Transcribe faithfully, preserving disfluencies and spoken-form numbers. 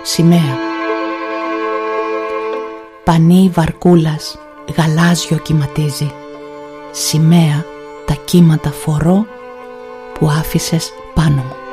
σημαία. Πανί βαρκούλας γαλάζιο κυματίζει, σημαία τα κύματα φορώ που άφησες πάνω μου.